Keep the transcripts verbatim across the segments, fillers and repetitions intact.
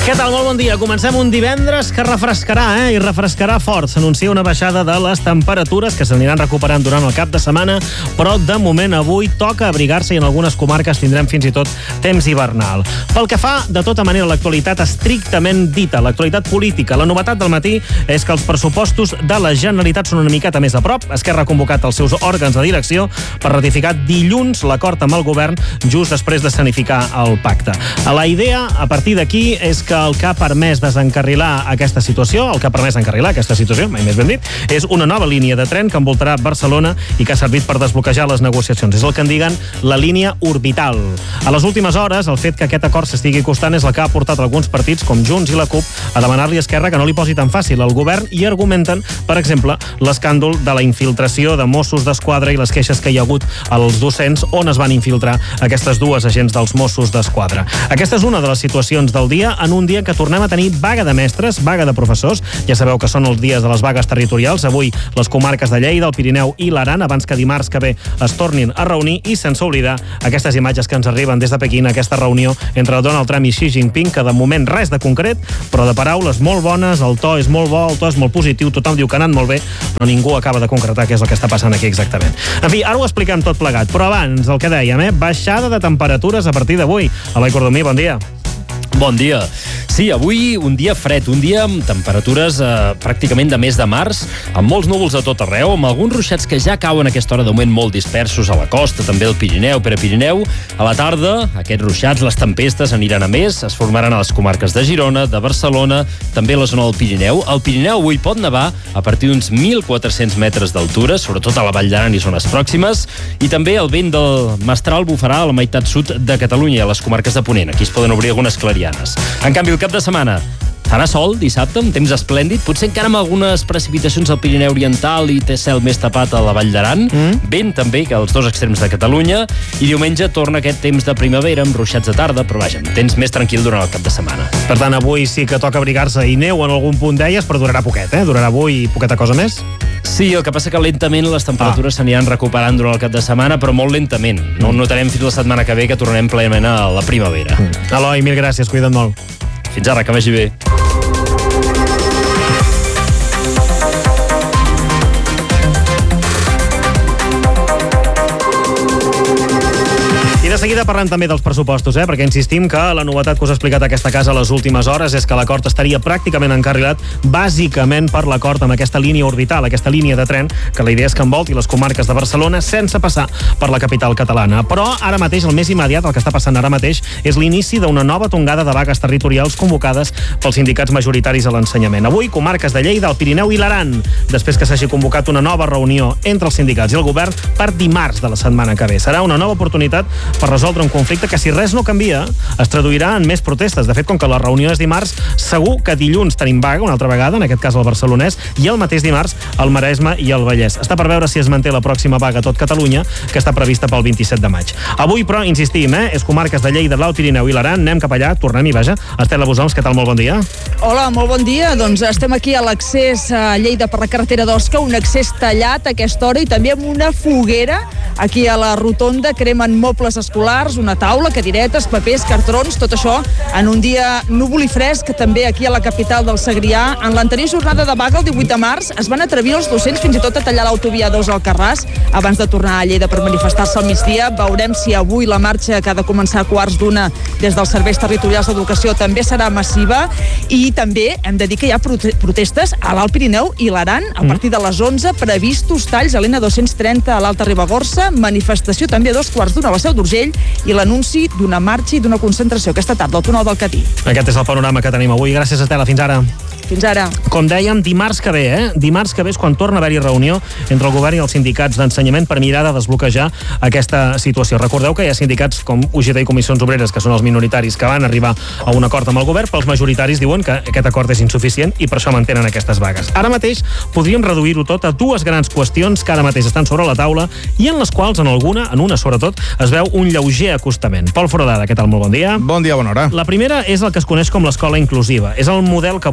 Què tal? Molt bon dia. Comencem un divendres que refrescarà, eh? I refrescarà fort. S'anuncia una baixada de les temperatures que s'aniran recuperant durant el cap de setmana, però de moment avui toca abrigar-se i en algunes comarques tindrem fins i tot temps hivernal. Pel que fa, de tota manera, l'actualitat estrictament dita, l'actualitat política. La novetat del matí és que els pressupostos de la Generalitat són una miqueta més a prop. Esquerra ha convocat els seus òrgans de direcció per ratificar dilluns l'acord amb el govern just després de escenificar el pacte. La idea, a partir d'aquí, és que el que ha permès desencarrilar aquesta situació, el que ha permès encarrilar aquesta situació, mai més ben dit, és una nova línia de tren que envoltarà Barcelona i que ha servit per desbloquejar les negociacions. És el que en diguen la línia orbital. A les últimes hores, el fet que aquest acord s'estigui costant és el que ha portat alguns partits, com Junts i la CUP, a demanar-li a Esquerra que no li posi tan fàcil al govern i argumenten, per exemple, l'escàndol de la infiltració de Mossos d'Esquadra i les queixes que hi ha hagut als docents on es van infiltrar aquestes dues agents dels Mossos d'Esquadra. Aquesta és una de les situacions del dia en un dia que tornem a tenir vaga de mestres, vaga de professors. Ja sabeu que són els dies de les vagues territorials. Avui les comarques de Lleida, el Pirineu i l'Aran, abans que dimarts que ve es tornin a reunir i sense oblidar aquestes imatges que ens arriben des de Pequín, aquesta reunió entre Donald Trump i Xi Jinping, que de moment res de concret, però de paraules molt bones, el to és molt bo, el to és molt positiu, tothom diu que ha anat molt bé, però ningú acaba de concretar què és el que està passant aquí exactament. En fi, ara ho expliquem tot plegat, però abans, el que dèiem, eh? baixada de temperatures a partir d'avui. Eloi Cordomí, bon dia. Bon dia. Sí, avui un dia fred, un dia amb temperatures eh, pràcticament de mes de març, amb molts núvols a tot arreu, amb alguns ruixats que ja cauen a aquesta hora de moment molt dispersos a la costa, també al Pirineu, Prepirineu. A la tarda, aquests ruixats, les tempestes aniran a més, es formaran a les comarques de Girona, de Barcelona, també a la zona del Pirineu. El Pirineu avui pot nevar a partir d'uns mil quatre-cents metres d'altura, sobretot a la Vall d'Aran i zones pròximes, i també el vent del mestral bufarà a la meitat sud de Catalunya i a les comarques de Ponent. Aquí es poden obrir algunes clarianes. En canvi, el cap de setmana farà sol dissabte, amb temps esplèndid, potser encara amb algunes precipitacions al Pirineu Oriental i té cel més tapat a la Vall d'Aran, mm. vent també que als dos extrems de Catalunya, i diumenge torna aquest temps de primavera amb ruixats de tarda, però vaja, temps més tranquil durant el cap de setmana. Per tant, avui sí que toca abrigar-se i neu en algun punt deies, però durarà poquet, eh? Durarà avui poqueta cosa més? Sí, el que passa que lentament les temperatures ah. s'aniran recuperant durant el cap de setmana, però molt lentament. No ho notarem fins la setmana que ve, que tornarem plenament a la primavera. Mm. Eloi, mil gràcies, cuida't molt. Fins ara, que vagi bé. De seguida parlem també dels pressupostos, eh? perquè insistim que la novetat que us ha explicat aquesta casa a les últimes hores és que l'acord estaria pràcticament encarrilat bàsicament per l'acord amb aquesta línia orbital, aquesta línia de tren, que la idea és que envolti les comarques de Barcelona sense passar per la capital catalana. Però ara mateix, el més immediat, el que està passant ara mateix, és l'inici d'una nova tongada de vagues territorials convocades pels sindicats majoritaris a l'ensenyament. Avui, comarques de Lleida, el Pirineu i l'Aran, després que s'hagi convocat una nova reunió entre els sindicats i el govern per dimarts de la setmana que ve. Serà una nova oportunitat per resoldre un conflicte que, si res no canvia, es traduirà en més protestes. De fet, com que la reunió és dimarts, segur que dilluns tenim vaga, una altra vegada, en aquest cas al Barcelonès, i el mateix dimarts al Maresme i al Vallès. Està per veure si es manté la pròxima vaga a tot Catalunya, que està prevista pel vint-i-set de maig. Avui, però, insistim, eh? és comarques de Lleida, l'Alt Pirineu i l'Aran. Anem cap allà, tornem-hi, vaja. Estela Bussoms, què tal? Molt bon dia. Hola, molt bon dia. Doncs estem aquí a l'accés a Lleida per la carretera d'Osca, un accés tallat a aquesta hora i també amb una foguera. Aquí a la rotonda cremen mobles escolars, una taula, cadiretes, papers, cartrons, tot això en un dia núvol i fresc, també aquí a la capital del Segrià. En l'anterior jornada de vaga, el divuit de març, es van atrevir els docents fins i tot a tallar l'autovia dos al Carràs abans de tornar a Lleida per manifestar-se al migdia. Veurem si avui la marxa, que ha de començar a quarts d'una des dels serveis territorials d'educació, també serà massiva. I també hem de dir que hi ha prote- protestes a l'Alt Pirineu i l'Aran a partir de les onze, previstos talls a l'N dos-cents trenta a l'Alta Ribagorça, manifestació també a dos quarts d'una a la Seu d'Urgell i l'anunci d'una marxa i d'una concentració aquesta tarda al túnel del Catí. Aquest és el panorama que tenim avui. Gràcies, Estela. Fins ara. Fins ara. Com dèiem, dimarts que ve, eh? Dimarts que ve és quan torna a haver-hi reunió entre el govern i els sindicats d'ensenyament per mirar de desbloquejar aquesta situació. Recordeu que hi ha sindicats com U G T i Comissions Obreres, que són els minoritaris, que van arribar a un acord amb el govern, però els majoritaris diuen que aquest acord és insuficient i per això mantenen aquestes vagues. Ara mateix podríem reduir-ho tot a dues grans qüestions que ara mateix estan sobre la taula i en les quals, en alguna, en una sobretot, es veu un lleuger acostament. Pol Foradada, què tal? Molt bon dia. Bon dia, bona hora. La primera és el que es coneix com l'escola inclusiva. És el model que busca que tots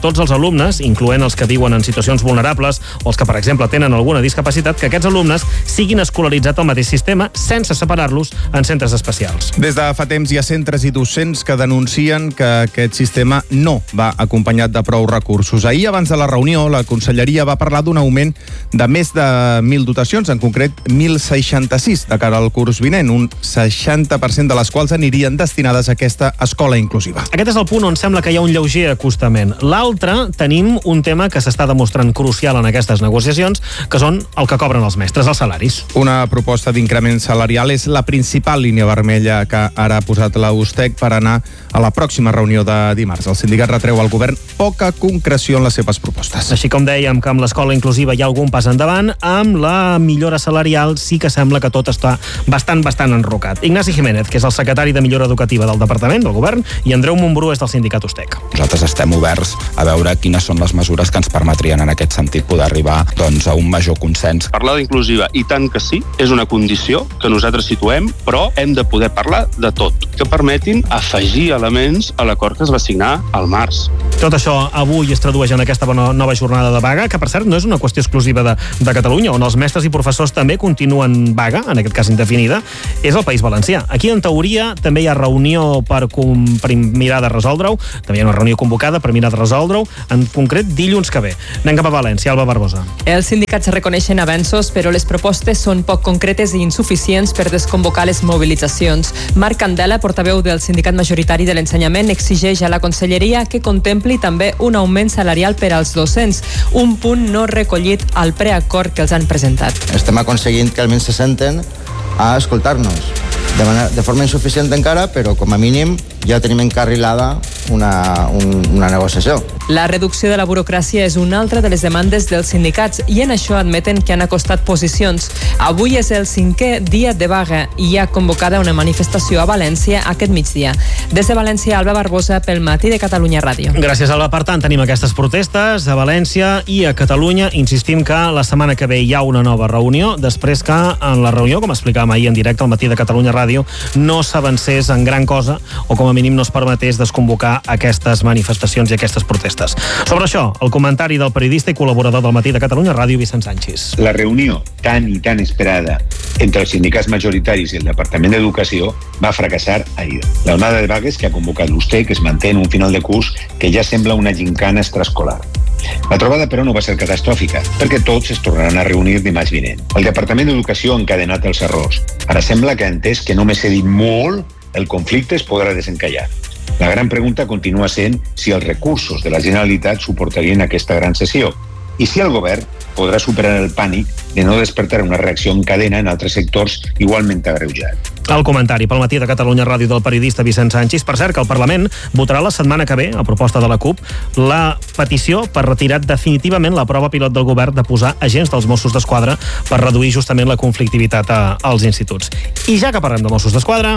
tots els alumnes, incloent els que viuen en situacions vulnerables o els que, per exemple, tenen alguna discapacitat, que aquests alumnes siguin escolaritzats al mateix sistema sense separar-los en centres especials. Des de fa temps hi ha centres i docents que denuncien que aquest sistema no va acompanyat de prou recursos. Ahir, abans de la reunió, la Conselleria va parlar d'un augment de més de mil dotacions, en concret mil seixanta-sis de cara al curs vinent, un seixanta per cent de les quals anirien destinades a aquesta escola inclusiva. Aquest és el punt on sembla que hi ha un lleuger acostament. L'altre, tenim un tema que s'està demostrant crucial en aquestes negociacions, que són el que cobren els mestres, els salaris. Una proposta d'increment salarial és la principal línia vermella que ara ha posat la U S T E C per anar a la pròxima reunió de dimarts. El sindicat retreu al govern poca concreció en les seves propostes. Així com dèiem que amb l'escola inclusiva hi ha algun pas endavant, amb la millora salarial sí que sembla que tot està bastant, bastant enrocat. Ignasi Jiménez, que és el secretari de Millora Educativa del Departament del Govern, i Andreu Montbrú és del sindicat U S T E C. Nosaltres estem oberts a veure quines són les mesures que ens permetrien en aquest sentit poder arribar doncs, a un major consens. Parlar d'inclusiva, i tant que sí, és una condició que nosaltres situem, però hem de poder parlar de tot, que permetin afegir elements a l'acord que es va signar al març. Tot això avui es tradueix en aquesta nova jornada de vaga, que per cert no és una qüestió exclusiva de, de Catalunya, on els mestres i professors també continuen vaga, en aquest cas indefinida, és el País Valencià. Aquí, en teoria, també hi ha reunió per, com, per mirar de resoldre-ho, també hi ha una reunió convocada per mirar de resoldre-ho, en concret dilluns que ve. Anem cap a València, Alba Barbosa. Els sindicats reconeixen avenços, però les propostes són poc concretes i insuficients per desconvocar les mobilitzacions. Marc Candela, portaveu del sindicat majoritari de l'ensenyament, exigeix a la Conselleria que contempli també un augment salarial per als docents, un punt no recollit al preacord que els han presentat. Estem aconseguint que almenys se senten a escoltar-nos. De, manera, de forma insuficient encara, però com a mínim ja tenim encarrilada una, un, una negociació. La reducció de la burocràcia és una altra de les demandes dels sindicats i en això admeten que han acostat posicions. Avui és el cinquè dia de vaga i hi ha convocada una manifestació a València aquest migdia. Des de València, Alba Barbosa, pel Matí de Catalunya Ràdio. Gràcies, Alba. Per tant, tenim aquestes protestes a València i a Catalunya. Insistim que la setmana que ve hi ha una nova reunió, després que en la reunió, com explicàvem ahir en directe al Matí de Catalunya Ràdio, no s'avancés en gran cosa o com a mínim no es permetés desconvocar aquestes manifestacions i aquestes protestes. Sobre això, el comentari del periodista i col·laborador del Matí de Catalunya Ràdio, Vicent Sánchez. La reunió tan i tan esperada entre els sindicats majoritaris i el Departament d'Educació va fracassar ahir. La onada de vagues que ha convocat l'U S T E C es manté en un final de curs que ja sembla una gincana extraescolar. La trobada, però, no va ser catastròfica, perquè tots es tornaran a reunir dimarts vinent. El Departament d'Educació ha encadenat els errors. Ara sembla que ha entès que només he dit molt, el conflicte es podrà desencallar. La gran pregunta continua sent si els recursos de la Generalitat suportarien aquesta gran sessió i si el govern podrà superar el pànic de no despertar una reacció en cadena en altres sectors igualment agreujat. El comentari pel Matí de Catalunya Ràdio del periodista Vicent Sánchez. Per cert, que el Parlament votarà la setmana que ve, a proposta de la CUP, la petició per retirar definitivament la prova pilot del govern de posar agents dels Mossos d'Esquadra per reduir justament la conflictivitat a, als instituts. I ja que parlem de Mossos d'Esquadra...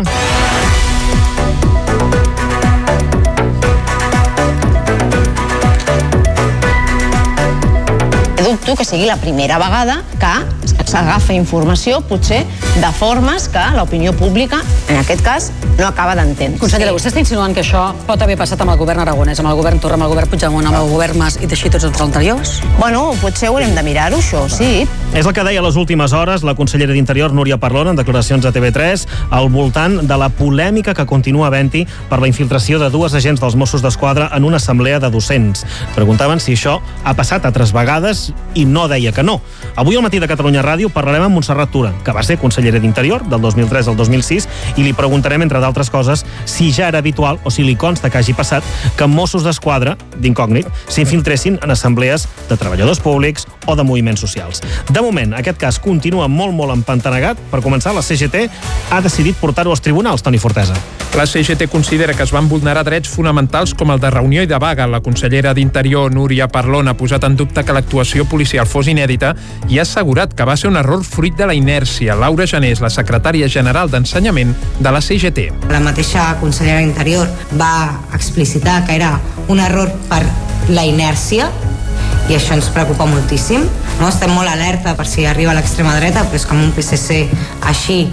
Dubto que sigui la primera vegada que s'agafa informació, potser, de formes que l'opinió pública, en aquest cas, no acaba d'entendre. Consellera, sí. Vostè està insinuant que això pot haver passat amb el govern aragonès, amb el govern Torra, amb el govern Puigdemont, amb el govern Mas i deixi tots els anteriors? Bueno, potser haurem de mirar-ho, això, sí. És el que deia a les últimes hores la consellera d'Interior, Núria Parlon, en declaracions a T V tres, al voltant de la polèmica que continua havent-hi per la infiltració de dues agents dels Mossos d'Esquadra en una assemblea de docents. Preguntaven si això ha passat altres vegades i no deia que no. Avui al Matí de Catalunya Ràdio parlarem amb Montserrat Tura, que va ser consellera d'Interior del dos mil tres al dos mil sis, i li preguntarem, entre d'altres coses, si ja era habitual o si li consta que hagi passat que Mossos d'Esquadra, d'incògnit, s'infiltressin en assemblees de treballadors públics o de moviments socials. De moment, aquest cas continua molt, molt empantanegat. Per començar, la C G T ha decidit portar-ho als tribunals, Toni Fortesa. La C G T considera que es van vulnerar drets fonamentals com el de reunió i de vaga. La consellera d'Interior, Núria Parlon, ha posat en dubte que l'actuació policial fos inèdita i ha assegurat que va ser un error fruit de la inèrcia. Laura Janés, la secretària general d'Ensenyament de la C G T. La mateixa consellera d'Interior va explicitar que era un error per la inèrcia i això ens preocupa moltíssim. No? Estem molt alerta per si arriba a l'extrema dreta, però és que amb un P S C així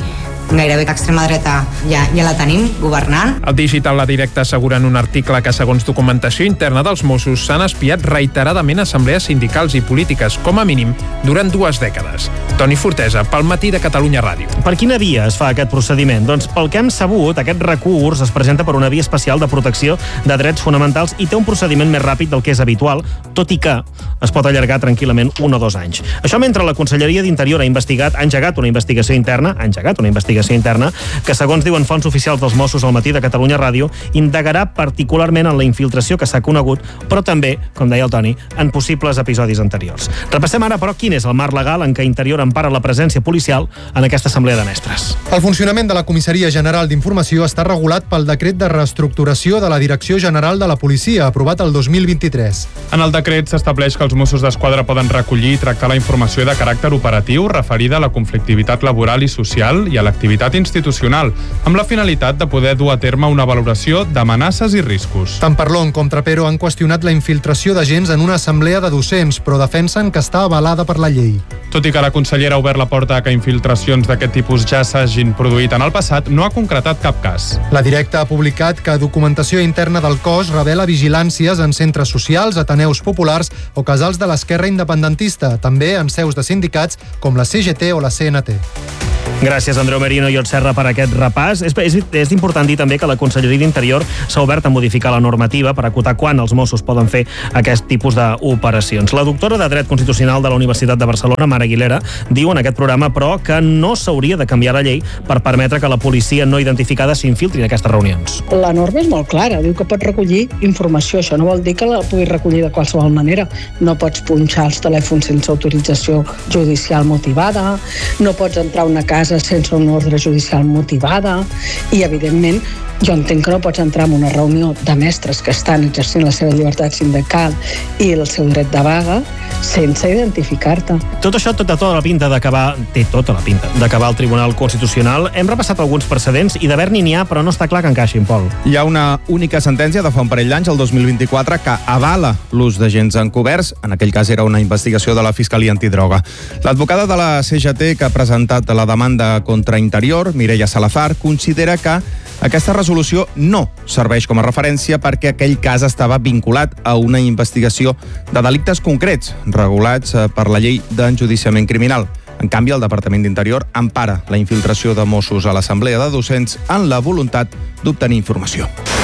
gairebé que extrema dreta ja, ja la tenim governant. El Digital La Directa assegura en un article que, segons documentació interna dels Mossos, s'han espiat reiteradament assemblees sindicals i polítiques, com a mínim, durant dues dècades. Toni Fortesa, pel Matí de Catalunya Ràdio. Per quina via es fa aquest procediment? Doncs pel que hem sabut, aquest recurs es presenta per una via especial de protecció de drets fonamentals i té un procediment més ràpid del que és habitual, tot i que es pot allargar tranquil·lament un o dos anys. Això mentre la Conselleria d'Interior ha investigat, ha engegat una investigació interna, ha engegat una investigació interna que, segons diuen fonts oficials dels Mossos al Matí de Catalunya Ràdio, indagarà particularment en la infiltració que s'ha conegut, però també, com deia el Toni, en possibles episodis anteriors. Repassem ara, però, quin és el marc legal en què Interior empara la presència policial en aquesta assemblea de mestres. El funcionament de la Comissaria General d'Informació està regulat pel decret de reestructuració de la Direcció General de la Policia, aprovat el dos mil vint-i-tres. En el decret s'estableix que els Mossos d'Esquadra poden recollir i tractar la informació de caràcter operatiu referida a la conflictivitat laboral i social i a l'activitat institucional, amb la finalitat de poder dur a terme una valoració d'amenaces i riscos. Tant Parlon com Trapero han qüestionat la infiltració d'agents en una assemblea de docents, però defensen que està avalada per la llei. Tot i que la consellera ha obert la porta a que infiltracions d'aquest tipus ja s'hagin produït en el passat, no ha concretat cap cas. La Directa ha publicat que documentació interna del cos revela vigilàncies en centres socials, ateneus populars o casals de l'esquerra independentista, també en seus de sindicats com la C G T o la C N T. Gràcies, Andreu Merino i Ot Serra, per aquest repàs. És, és, és important dir també que la Conselleria d'Interior s'ha obert a modificar la normativa per acotar quan els Mossos poden fer aquest tipus d'operacions. La doctora de Dret Constitucional de la Universitat de Barcelona, Mara Aguilera, diu en aquest programa, però, que no s'hauria de canviar la llei per permetre que la policia no identificada s'infiltri en aquestes reunions. La norma és molt clara, diu que pot recollir informació. Això no vol dir que la puguis recollir de qualsevol manera. No pots punxar els telèfons sense autorització judicial motivada, no pots entrar a una casa sense una ordre judicial motivada i, evidentment, jo entenc que no pots entrar en una reunió de mestres que estan exercint la seva llibertat sindical i el seu dret de vaga sense identificar-te. Tot això té tota la pinta d'acabar, té tota la pinta d'acabar al Tribunal Constitucional. Hem repassat alguns precedents i d'haver-n'hi n'hi ha, però no està clar que encaixin, Pol. Hi ha una única sentència de fa un parell d'anys, el dos mil vint-i-quatre, que avala l'ús d'agents encoberts. En aquell cas era una investigació de la Fiscalia Antidroga. L'advocada de la C G T que ha presentat la demanda contra Interior, Mireia Salazar, considera que aquesta resolució no serveix com a referència perquè aquell cas estava vinculat a una investigació de delictes concrets regulats per la llei d'enjudiciament criminal. En canvi, el Departament d'Interior empara la infiltració de Mossos a l'Assemblea de Docents en la voluntat d'obtenir informació.